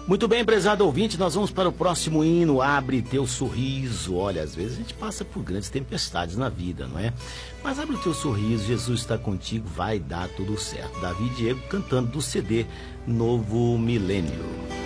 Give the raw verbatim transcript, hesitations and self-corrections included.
Muito bem, prezado ouvinte, nós vamos para o próximo hino, Abre Teu Sorriso. Olha, às vezes a gente passa por grandes tempestades na vida, não é? Mas abre o teu sorriso, Jesus está contigo, vai dar tudo certo. Davi e Diego cantando do C D Novo Milênio.